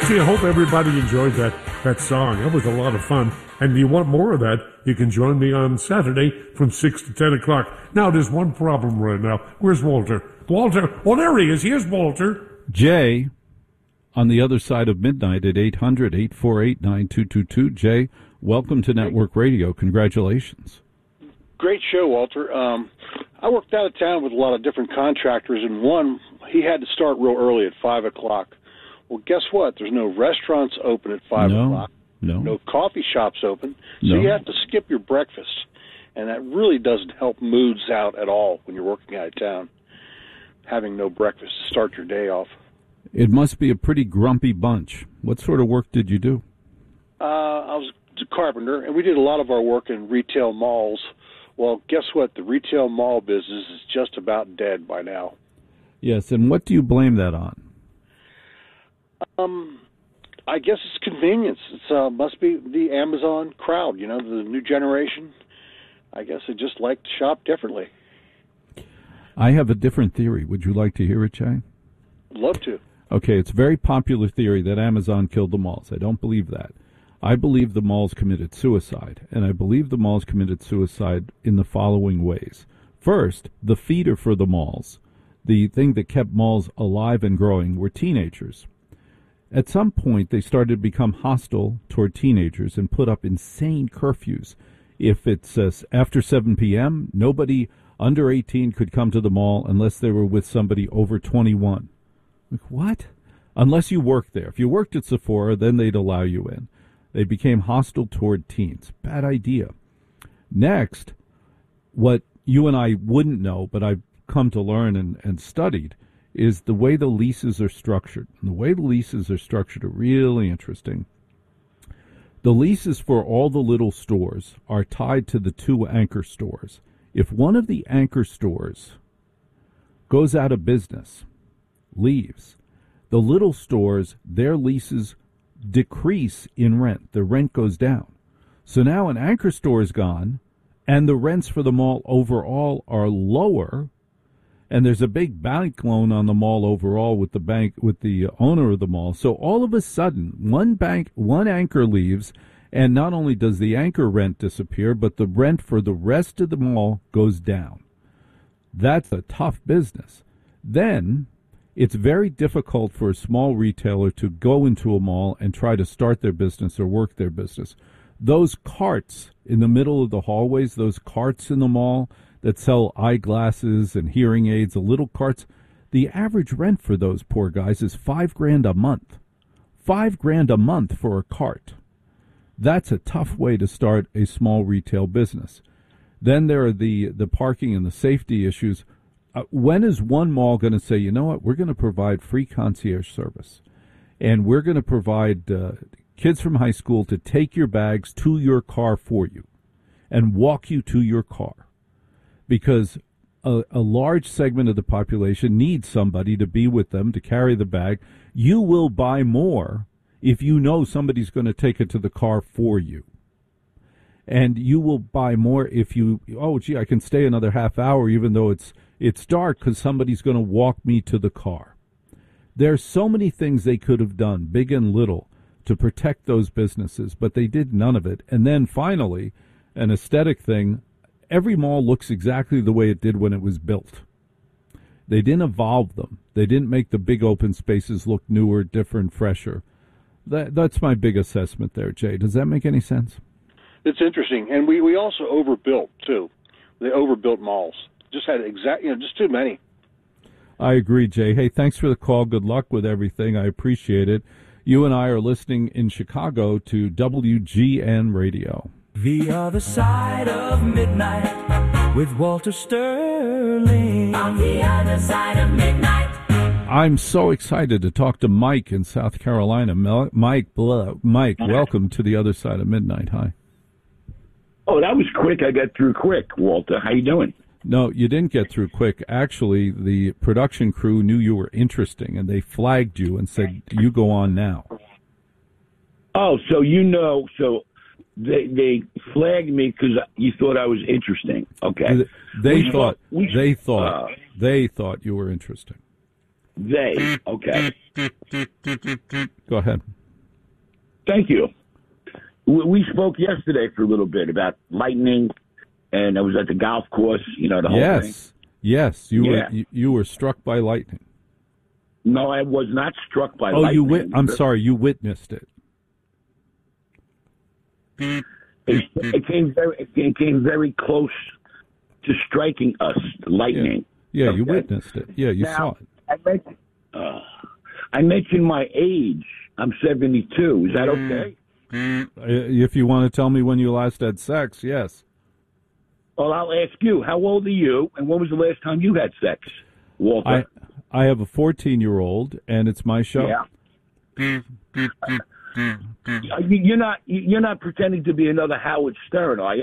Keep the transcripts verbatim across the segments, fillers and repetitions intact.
Gee, I hope everybody enjoyed that, that song. That was a lot of fun. And if you want more of that, you can join me on Saturday from six to ten o'clock. Now, there's one problem right now. Where's Walter? Walter? Oh, there he is. Here's Walter. Jay, on the other side of midnight at eight hundred, eight four eight, nine two two two. Jay, welcome to Network Radio. Congratulations. Great show, Walter. Um, I worked out of town with a lot of different contractors, and one, he had to start real early at five o'clock. Well, guess what? There's no restaurants open at five no, o'clock. No. No coffee shops open. So no. you have to skip your breakfast. And that really doesn't help moods out at all when you're working out of town, having no breakfast to start your day off. It must be a pretty grumpy bunch. What sort of work did you do? Uh, I was a carpenter, and we did a lot of our work in retail malls. Well, guess what? The retail mall business is just about dead by now. Yes, and what do you blame that on? Um, I guess it's convenience. It uh, must be the Amazon crowd, you know, the new generation. I guess they just like to shop differently. I have a different theory. Would you like to hear it, Jay? Love to. Okay, it's a very popular theory that Amazon killed the malls. I don't believe that. I believe the malls committed suicide, and I believe the malls committed suicide in the following ways. First, the feeder for the malls, the thing that kept malls alive and growing, were teenagers. At some point, they started to become hostile toward teenagers and put up insane curfews. If it's uh, after seven p.m., nobody under eighteen could come to the mall unless they were with somebody over twenty-one. Like, what? Unless you worked there. If you worked at Sephora, then they'd allow you in. They became hostile toward teens. Bad idea. Next, what you and I wouldn't know, but I've come to learn and, and studied, is the way the leases are structured. And the way the leases are structured are really interesting. The leases for all the little stores are tied to the two anchor stores. If one of the anchor stores goes out of business, leaves, the little stores, their leases decrease in rent. The rent goes down. So now an anchor store is gone, and the rents for the mall overall are lower, and there's a big bank loan on the mall overall with the bank, with the owner of the mall. So all of a sudden, one bank, one anchor leaves, and not only does the anchor rent disappear, but the rent for the rest of the mall goes down. That's a tough business. Then it's very difficult for a small retailer to go into a mall and try to start their business or work their business. Those carts in the middle of the hallways, those carts in the mall that sell eyeglasses and hearing aids, the little carts, the average rent for those poor guys is five grand a month. Five grand a month for a cart. That's a tough way to start a small retail business. Then there are the, the parking and the safety issues. Uh, when is one mall going to say, you know what, we're going to provide free concierge service, and we're going to provide uh, kids from high school to take your bags to your car for you and walk you to your car? Because a, a large segment of the population needs somebody to be with them, to carry the bag. You will buy more if you know somebody's going to take it to the car for you. And you will buy more if you, oh, gee, I can stay another half hour even though it's it's dark because somebody's going to walk me to the car. There's so many things they could have done, big and little, to protect those businesses, but they did none of it. And then finally, an aesthetic thing, every mall looks exactly the way it did when it was built. They didn't evolve them. They didn't make the big open spaces look newer, different, fresher. That, that's my big assessment there, Jay. Does that make any sense? It's interesting. And we, we also overbuilt, too. They overbuilt malls. Just had exact, you know, just too many. I agree, Jay. Hey, thanks for the call. Good luck with everything. I appreciate it. You and I are listening in Chicago to W G N Radio. The Other Side of Midnight with Walter Sterling. On the Other Side of Midnight. I'm so excited to talk to Mike in South Carolina. Mike, blah, Mike, welcome to the Other Side of Midnight. Hi. Oh, that was quick. I got through quick, Walter. How you doing? No, you didn't get through quick. Actually, the production crew knew you were interesting, and they flagged you and said, you go on now. Oh, so you know, so they they flagged me because you thought I was interesting. Okay. They we thought, we, they thought, uh, they thought you were interesting. They, okay. Go ahead. Thank you. We, we spoke yesterday for a little bit about lightning, and I was at the golf course. You know the whole yes. thing. Yes, you Yeah. were you, you were struck by lightning. No, I was not struck by Oh, lightning. you wit- I'm sorry, you witnessed it. It, it came very it came very close to striking us. Lightning. Yeah, yeah you Okay? witnessed it. Yeah, you Now, saw it. I mentioned, uh, I mentioned my age. I'm seventy-two. Is that okay? Uh, If you want to tell me when you last had sex, yes. Well, I'll ask you. How old are you, and when was the last time you had sex, Walter? I I have a fourteen-year-old, and it's my show. Yeah. You- You're not you're not pretending to be another Howard Stern, are you?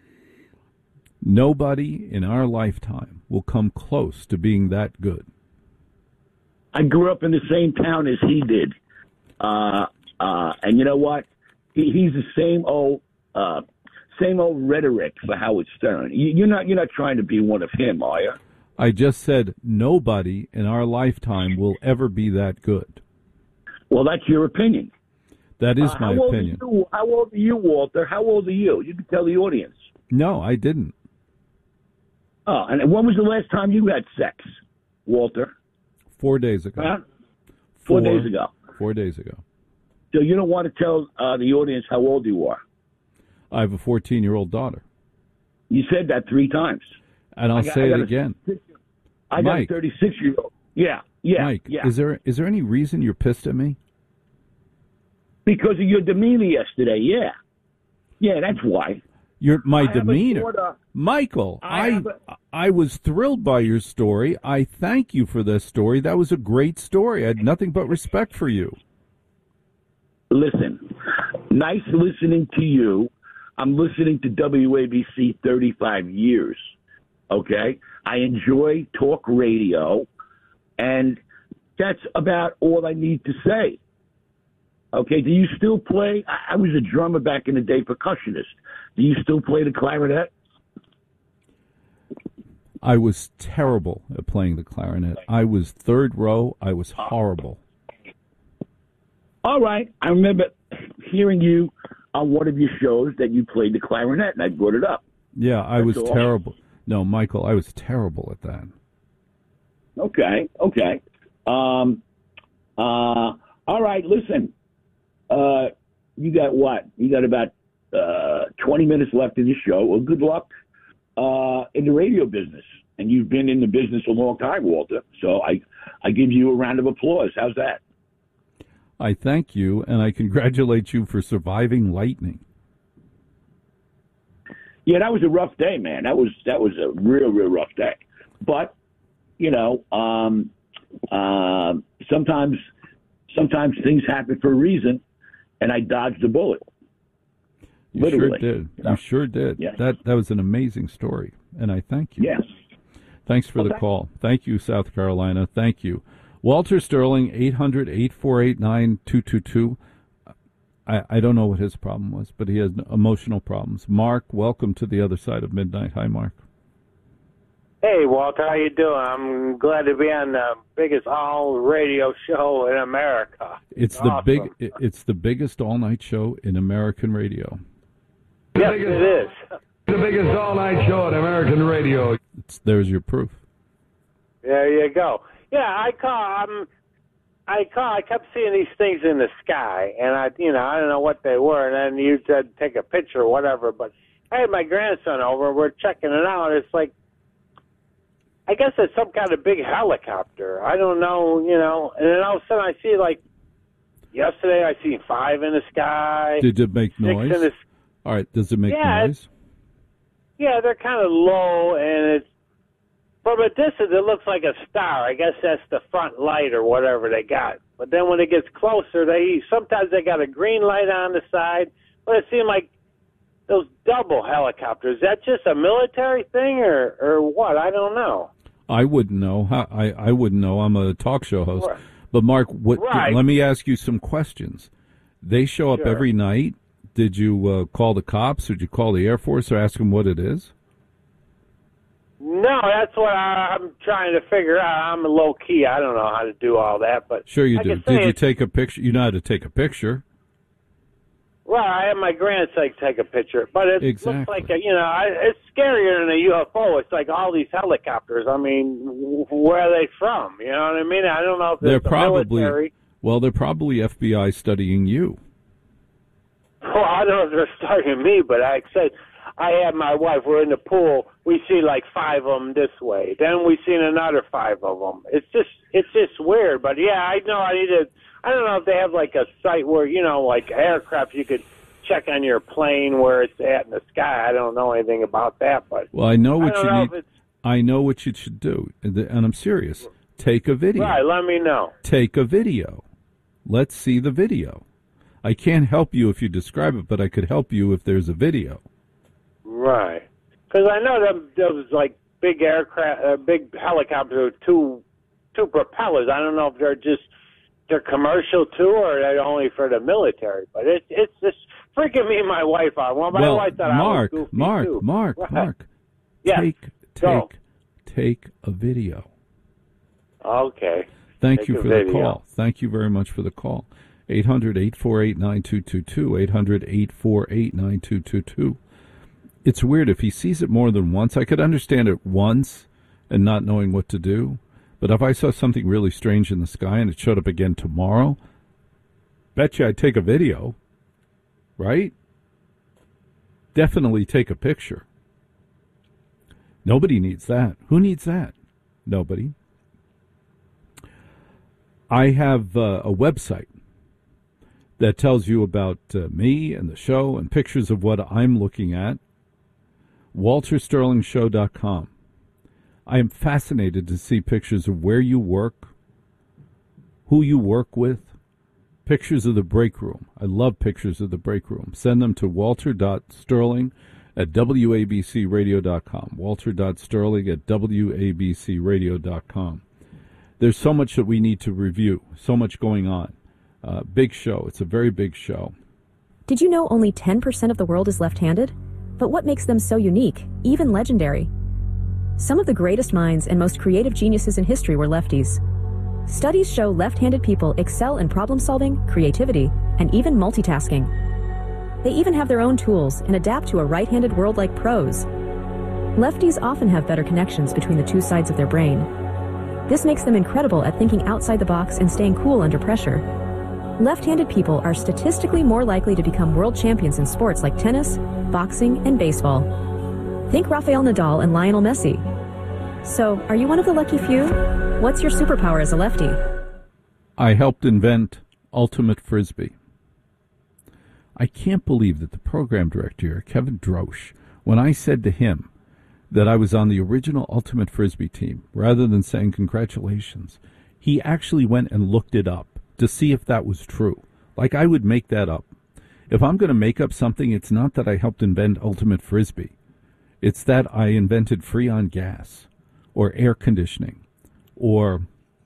Nobody in our lifetime will come close to being that good. I grew up in the same town as he did, uh, uh, and you know what? He, he's the same old uh, same old rhetoric for Howard Stern. You, you're not you're not trying to be one of him, are you? I just said nobody in our lifetime will ever be that good. Well, that's your opinion. That is Uh, my how old opinion. Are you, how old are you, Walter? How old are you? You can tell the audience. No, I didn't. Oh, and when was the last time you had sex, Walter? Four days ago. Huh? Four, days ago. Four days ago. So you don't want to tell uh, the audience how old you are. I have a fourteen-year-old daughter. You said that three times. And I'll I got- say I it got a- again. I got Mike. a thirty-six-year-old. Yeah, yeah, Mike, yeah. is there is there any reason you're pissed at me? Because of your demeanor yesterday, yeah. Yeah, that's why. Your my I have a demeanor. daughter. Michael, I I have a- I was thrilled by your story. I thank you for this story. That was a great story. I had nothing but respect for you. Listen, nice listening to you. I'm listening to W A B C thirty-five years, okay? I enjoy talk radio, and that's about all I need to say. Okay, do you still play? I, I was a drummer back in the day, percussionist. Do you still play the clarinet? I was terrible at playing the clarinet. I was third row. I was horrible. All right. I remember hearing you on one of your shows that you played the clarinet, and I brought it up. Yeah, I was all. terrible. No, Michael, I was terrible at that. Okay, okay. Um, uh, all right, listen. Uh, you got what? You got about uh, twenty minutes left in the show. Well, good luck uh, in the radio business. And you've been in the business a long time, Walter. So I, I give you a round of applause. How's that? I thank you, and I congratulate you for surviving lightning. Yeah, that was a rough day, man. That was that was a real, real rough day. But you know, um, uh, sometimes sometimes things happen for a reason, and I dodged a bullet. You Literally. sure did. You know? You sure did. Yes. That that was an amazing story, and I thank you. Yes. Thanks for the Okay. call. Thank you, South Carolina. Thank you. Walter Sterling, eight hundred, eight four eight, nine two two two. I, I don't know what his problem was, but he has emotional problems. Mark, welcome to the other side of midnight. Hi, Mark. Hey, Walter, how you doing? I'm glad to be on the biggest all radio show in America. It's the Awesome. big. it- It's the biggest all-night show in American radio. Yes, it is. The biggest all-night show on American radio. It's, there's your proof. There you go. Yeah, I call. Um, I call. I kept seeing these things in the sky, and I, you know, I don't know what they were. And then you said take a picture or whatever. But I had my grandson over. We're checking it out. It's like, I guess it's some kind of big helicopter. I don't know, you know. And then all of a sudden, I see like yesterday, I seen five in the sky. Did it make six noise? in the All right. Does it make Yeah, noise? Yeah, they're kind of low, and it's from a distance it looks like a star. I guess that's the front light or whatever they got. But then when it gets closer, they sometimes they got a green light on the side. But it seemed like those double helicopters. Is that just a military thing or or what? I don't know. I wouldn't know. How- I I wouldn't know. I'm a talk show host. Right. But Mark, what? Right. Let me ask you some questions. They show up Sure. every night. Did you uh, call the cops? Did you call the Air Force or ask them what it is? No, that's what I, I'm trying to figure out. I'm low key. I don't know how to do all that, but Sure you I do. can say Did you it's- take a picture? You know how to take a picture. Well, I had my grandson take a picture, but it Exactly. looks like, a, you know, I, it's scarier than a U F O. It's like all these helicopters. I mean, w- where are they from? You know what I mean? I don't know if They're it's the probably military. well, they're probably F B I studying you. Well, I don't know if they're starting me, but I said I had my wife. We're in the pool. We see like five of them this way. Then we seen another five of them. It's just, it's just weird. But yeah, I know I need to. I don't know if they have like a site where, you know, like aircraft, you could check on your plane where it's at in the sky. I don't know anything about that, but Well, I know what I don't you know need. if it's, I know what you should do, and th- and I'm serious. Take a video. right. Let me know. Take a video. Let's see the video. I can't help you if you describe it, but I could help you if there's a video. Right. Because I know them those like big aircraft, uh, big helicopters with two two propellers. I don't know if they're just they're commercial too, or they're only for the military. But it's it's just freaking me and my wife out. Well, my well, wife thought Mark, I was goofy Mark, too. Mark, Right. Mark, Yes. take Go. take take a video. Okay. Thank Take you a for the video. call. Thank you very much for the call. eight hundred, eight four eight, nine two two two, eight hundred, eight four eight, nine two two two. It's weird. If he sees it more than once, I could understand it once and not knowing what to do. But if I saw something really strange in the sky and it showed up again tomorrow, bet you I'd take a video, right? Definitely take a picture. Nobody needs that. Who needs that? Nobody. I have uh, a website that tells you about uh, me and the show and pictures of what I'm looking at, walter sterling show dot com. I am fascinated to see pictures of where you work, who you work with, pictures of the break room. I love pictures of the break room. Send them to walter dot sterling at w a b c radio dot com, walter dot sterling at w a b c radio dot com. There's so much that we need to review, so much going on. Uh, big show. It's a very big show. Did you know only ten percent of the world is left-handed? But what makes them so unique, even legendary? Some of the greatest minds and most creative geniuses in history were lefties. Studies show left-handed people excel in problem-solving, creativity, and even multitasking. They even have their own tools and adapt to a right-handed world like pros. Lefties often have better connections between the two sides of their brain. This makes them incredible at thinking outside the box and staying cool under pressure. Left-handed people are statistically more likely to become world champions in sports like tennis, boxing, and baseball. Think Rafael Nadal and Lionel Messi. So, are you one of the lucky few? What's your superpower as a lefty? I helped invent Ultimate Frisbee. I can't believe that the program director here, Kevin Drosch, when I said to him that I was on the original Ultimate Frisbee team, rather than saying congratulations, he actually went and looked it up to see if that was true. Like I would make that up. If I'm going to make up something, it's not that I helped invent Ultimate Frisbee. It's that I invented Freon gas or air conditioning or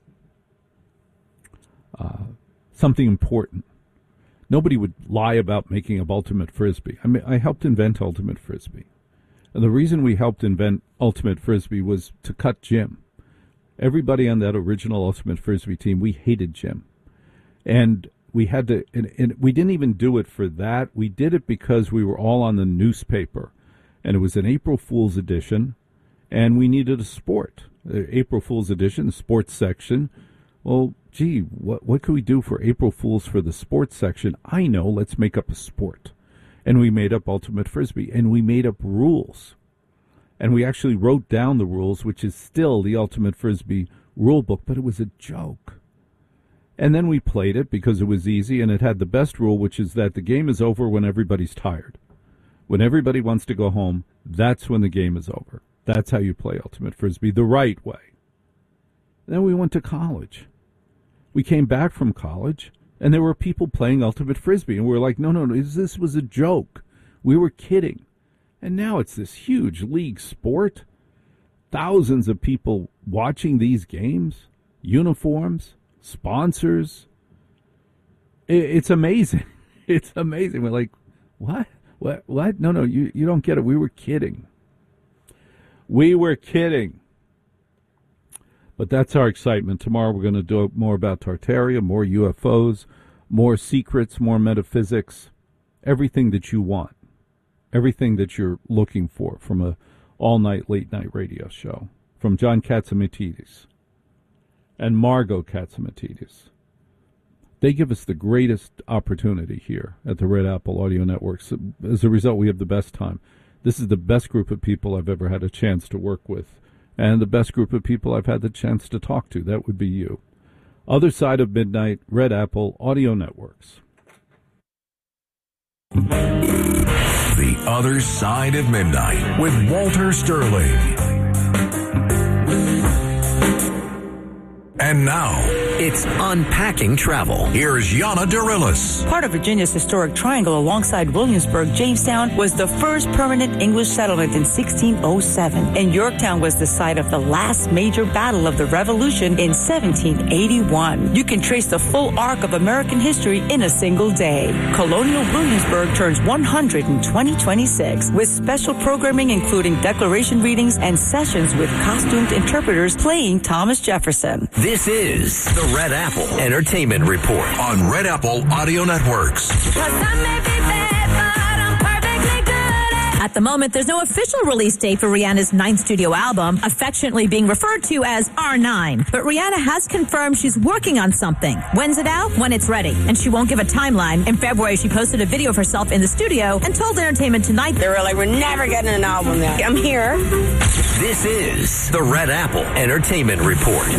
uh, something important. Nobody would lie about making up Ultimate Frisbee. I mean, I helped invent Ultimate Frisbee. And the reason we helped invent Ultimate Frisbee was to cut Jim. Everybody on that original Ultimate Frisbee team, we hated Jim. And we had to, and, and we didn't even do it for that. We did it because we were all on the newspaper. And it was an April Fool's edition, and we needed a sport. The April Fool's edition, the sports section. Well, gee, what what could we do for April Fool's for the sports section? I know, let's make up a sport. And we made up Ultimate Frisbee, and we made up rules. And we actually wrote down the rules, which is still the Ultimate Frisbee rule book, but it was a joke. And then we played it because it was easy, and it had the best rule, which is that the game is over when everybody's tired. When everybody wants to go home, that's when the game is over. That's how you play Ultimate Frisbee, the right way. Then we went to college. We came back from college, and there were people playing Ultimate Frisbee, and we were like, no, no, no, this was a joke. We were kidding. And now it's this huge league sport. Thousands of people watching these games, uniforms, sponsors. It's amazing. It's amazing. We're like, what? What? What? No, no, you, you don't get it. We were kidding. We were kidding. But that's our excitement. Tomorrow we're going to do more about Tartaria, more U F Os, more secrets, more metaphysics. everything that you want, everything that you're looking for from a all-night, late-night radio show, from John Katzimatidis and Margot Katzimatidis. They give us the greatest opportunity here at the Red Apple Audio Network. So as a result, we have the best time. This is the best group of people I've ever had a chance to work with, and the best group of people I've had the chance to talk to. That would be you. Other Side of Midnight, Red Apple Audio Networks. The Other Side of Midnight with Walter Sterling. And now, it's Unpacking Travel. Here's Yana Dorillis. Part of Virginia's historic triangle alongside Williamsburg, Jamestown was the first permanent English settlement in sixteen oh seven. And Yorktown was the site of the last major battle of the Revolution in seventeen eighty-one. You can trace the full arc of American history in a single day. Colonial Williamsburg turns one hundred in twenty twenty-six with special programming including declaration readings and sessions with costumed interpreters playing Thomas Jefferson. This is the Red Apple Entertainment Report on Red Apple Audio Networks. At the moment, there's no official release date for Rihanna's ninth studio album, affectionately being referred to as R nine. But Rihanna has confirmed she's working on something. When's it out? When it's ready. And she won't give a timeline. In February, she posted a video of herself in the studio and told Entertainment Tonight they were like, we're never getting an album now. I'm here. This is the Red Apple Entertainment Report.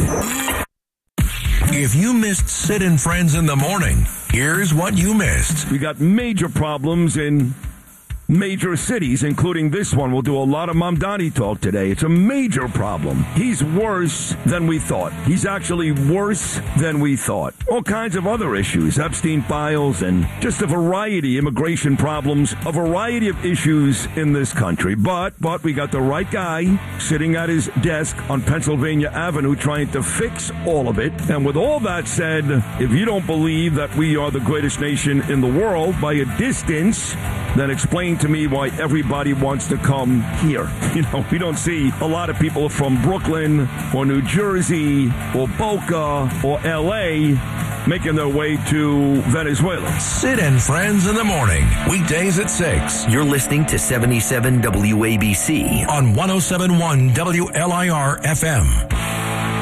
If you missed Sid and Friends in the morning, here's what you missed. We got major problems in major cities, including this one. We'll do a lot of Mamdani talk today. It's a major problem. He's worse than we thought. He's actually worse than we thought. All kinds of other issues, Epstein files, and just a variety, immigration problems, a variety of issues in this country. But, but we got the right guy sitting at his desk on Pennsylvania Avenue trying to fix all of it. And with all that said, if you don't believe that we are the greatest nation in the world by a distance, then explain to me why everybody wants to come here. You know, we don't see a lot of people from Brooklyn or New Jersey or Boca or L A making their way to Venezuela. Sid and Friends in the morning, weekdays at six. You're listening to seventy-seven W A B C on one oh seven point one W L I R F M.